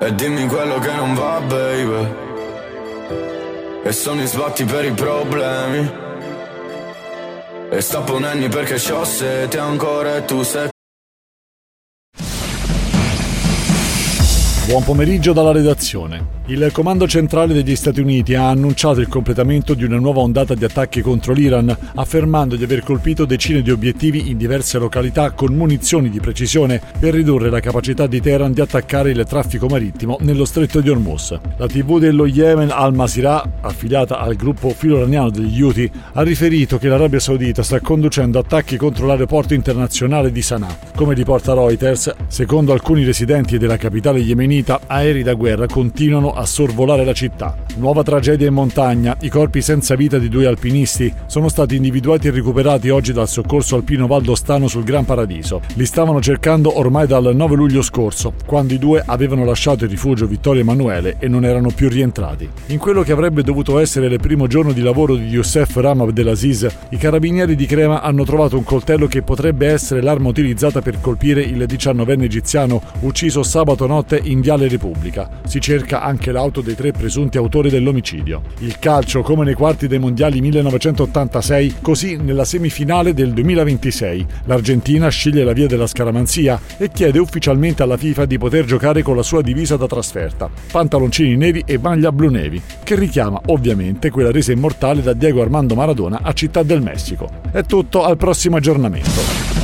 E dimmi quello che non va, baby. E sono i sbatti per i problemi. E sta ponenni perché c'ho sete ancora e tu sei. Buon pomeriggio dalla redazione. Il Comando Centrale degli Stati Uniti ha annunciato il completamento di una nuova ondata di attacchi contro l'Iran, affermando di aver colpito decine di obiettivi in diverse località con munizioni di precisione per ridurre la capacità di Teheran di attaccare il traffico marittimo nello stretto di Hormuz. La TV dello Yemen Al Masirah, affiliata al gruppo filo-iraniano degli Houthi, ha riferito che l'Arabia Saudita sta conducendo attacchi contro l'aeroporto internazionale di Sana'a. Come riporta Reuters, secondo alcuni residenti della capitale yemenita, aerei da guerra continuano a sorvolare la città. Nuova tragedia in montagna. I corpi senza vita di 2 alpinisti sono stati individuati e recuperati oggi dal soccorso alpino valdostano sul Gran Paradiso. Li stavano cercando ormai dal 9 luglio scorso, quando i 2 avevano lasciato il rifugio Vittorio Emanuele e non erano più rientrati. In quello che avrebbe dovuto essere il primo giorno di lavoro di Youssef Rama Abdelaziz, i carabinieri di Crema hanno trovato un coltello che potrebbe essere l'arma utilizzata per colpire il 19enne egiziano ucciso sabato notte in Viale Repubblica. Si cerca anche l'auto dei 3 presunti autori dell'omicidio. Il calcio, come nei quarti dei mondiali 1986, così nella semifinale del 2026. L'Argentina sceglie la via della scaramanzia e chiede ufficialmente alla FIFA di poter giocare con la sua divisa da trasferta, pantaloncini neri e maglia blu navy, che richiama ovviamente quella resa immortale da Diego Armando Maradona a Città del Messico. È tutto, al prossimo aggiornamento.